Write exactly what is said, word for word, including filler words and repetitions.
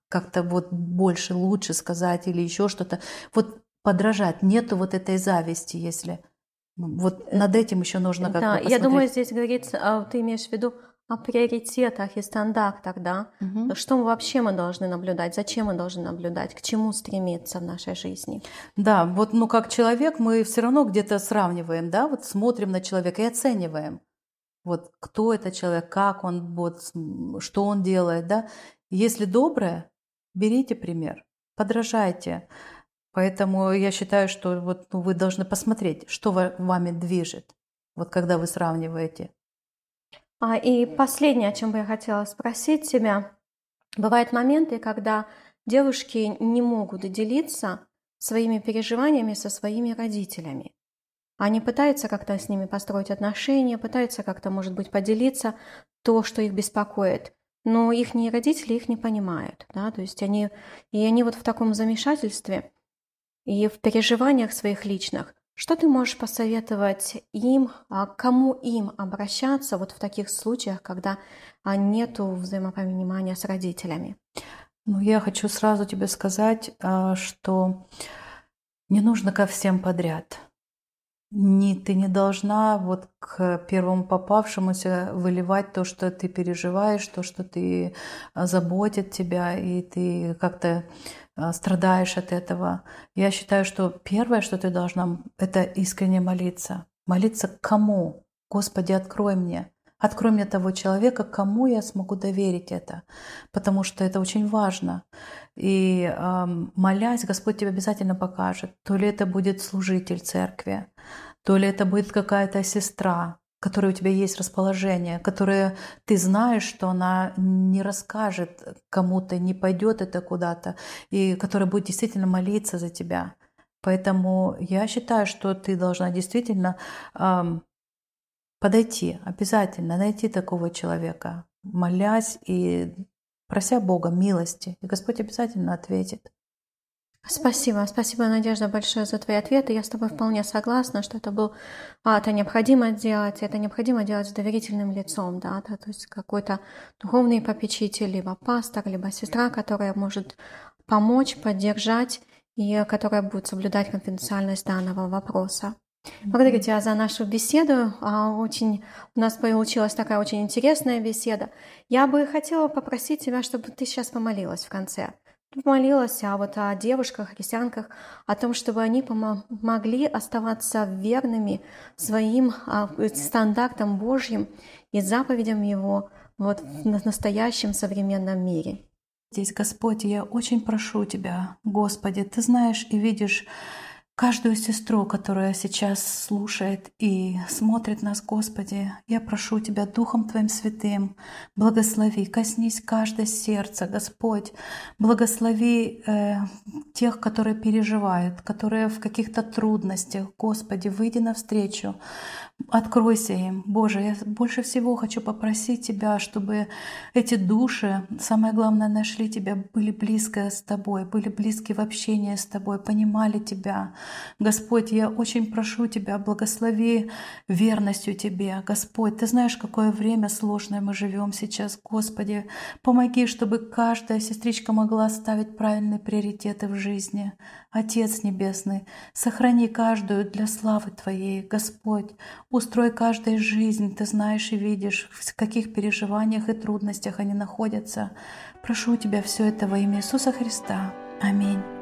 как-то вот больше, лучше сказать или еще что-то. Вот подражать. Нету вот этой зависти, если... Вот Э, над этим еще нужно как Да, бы я думаю, посмотреть. здесь говорится, а, ты имеешь в виду о приоритетах и стандартах, да? Мгм. Что вообще мы должны наблюдать, зачем мы должны наблюдать, к чему стремиться в нашей жизни. Да, вот, ну, как человек мы все равно где-то сравниваем, да, вот смотрим на человека и оцениваем. Вот кто это человек, как он, вот, с- м, что он делает, да. Если доброе, берите пример, подражайте. Поэтому я считаю, что вот, ну, вы должны посмотреть, что ва- вами движет, вот когда вы сравниваете. А, и последнее, о чем бы я хотела спросить тебя. Бывают моменты, когда девушки не могут делиться своими переживаниями со своими родителями. Они пытаются как-то с ними построить отношения, пытаются как-то, может быть, поделиться то, что их беспокоит. Но их родители их не понимают, да, то есть они, и они вот в таком замешательстве и в переживаниях своих личных. Что ты можешь посоветовать им, а к кому им обращаться вот в таких случаях, когда а, нету взаимопонимания с родителями? Ну, я хочу сразу тебе сказать, а, что не нужно ко всем подряд. Не, ты не должна вот к первому попавшемуся выливать то, что ты переживаешь, то, что ты а, заботит тебя, и ты как-то а, страдаешь от этого. Я считаю, что первое, что ты должна, это искренне молиться. Молиться к кому? Господи, открой мне. Открой мне того человека, кому я смогу доверить это, потому что это очень важно. И ам, молясь, Господь тебе обязательно покажет. То ли это будет служитель церкви, то ли это будет какая-то сестра, которой у тебя есть расположение, которая ты знаешь, что она не расскажет кому-то, не пойдет это куда-то, и которая будет действительно молиться за тебя. Поэтому я считаю, что ты должна действительно ам, подойти, обязательно найти такого человека, молясь и прося Бога милости, и Господь обязательно ответит. Спасибо, спасибо, Надежда, большое за твои ответы. Я с тобой вполне согласна, что это был, а, это необходимо делать, это необходимо делать с доверительным лицом, да, да, то есть какой-то духовный попечитель, либо пастор, либо сестра, которая может помочь, поддержать и которая будет соблюдать конфиденциальность данного вопроса. Благодарю Мгм. тебя за нашу беседу. А, Очень у нас получилась такая очень интересная беседа. Я бы хотела попросить тебя, чтобы ты сейчас помолилась в конце. Ты Помолилась а вот о девушках, христианках, о том, чтобы они помо- могли оставаться верными своим а, стандартам Божьим и заповедям Его вот в на- настоящем современном мире. Здесь, Господь, я очень прошу Тебя, Господи, Ты знаешь и видишь каждую сестру, которая сейчас слушает и смотрит нас, Господи. Я прошу Тебя Духом Твоим Святым, благослови, коснись каждое сердце, Господь. Благослови э, тех, которые переживают, которые в каких-то трудностях. Господи, выйди навстречу. Откройся им. Боже, я больше всего хочу попросить Тебя, чтобы эти души, самое главное, нашли Тебя, были близко с Тобой, были близки в общении с Тобой, понимали Тебя. Господь, я очень прошу Тебя, благослови верностью Тебе. Господь, Ты знаешь, какое время сложное мы живем сейчас. Господи, помоги, чтобы каждая сестричка могла ставить правильные приоритеты в жизни. Отец Небесный, сохрани каждую для славы Твоей. Господь, устрой каждой жизнь, Ты знаешь и видишь, в каких переживаниях и трудностях они находятся. Прошу Тебя все это во имя Иисуса Христа. Аминь.